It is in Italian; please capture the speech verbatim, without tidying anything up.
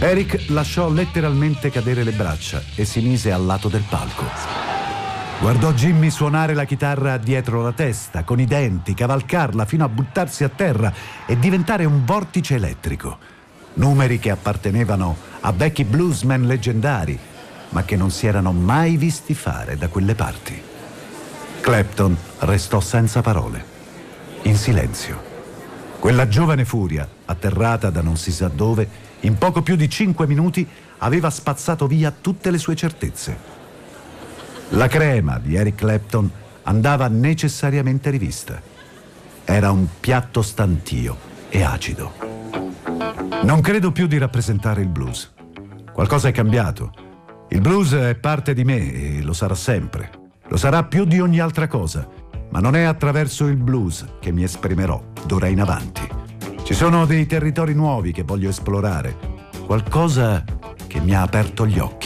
Eric lasciò letteralmente cadere le braccia e si mise al lato del palco. Guardò Jimmy suonare la chitarra dietro la testa, con i denti, cavalcarla fino a buttarsi a terra e diventare un vortice elettrico. Numeri che appartenevano a vecchi bluesmen leggendari, ma che non si erano mai visti fare da quelle parti. Clapton restò senza parole, in silenzio. Quella giovane furia, atterrata da non si sa dove, in poco più di cinque minuti aveva spazzato via tutte le sue certezze. La crema di Eric Clapton andava necessariamente rivista. Era un piatto stantio e acido. Non credo più di rappresentare il blues. Qualcosa è cambiato. Il blues è parte di me e lo sarà sempre. Lo sarà più di ogni altra cosa, ma non è attraverso il blues che mi esprimerò d'ora in avanti. Ci sono dei territori nuovi che voglio esplorare, qualcosa che mi ha aperto gli occhi.